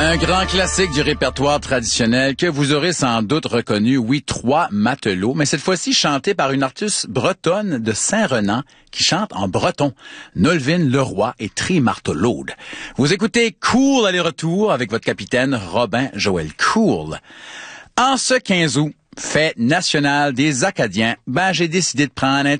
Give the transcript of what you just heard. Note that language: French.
Un grand classique du répertoire traditionnel que vous aurez sans doute reconnu, oui, Trois matelots, mais cette fois-ci chanté par une artiste bretonne de Saint-Renan qui chante en breton, Nolwenn Leroy et Tri Martelaude. Vous écoutez Cool aller-retour avec votre capitaine Robin Joël Cool. En ce 15 août, fête nationale des Acadiens, j'ai décidé de prendre un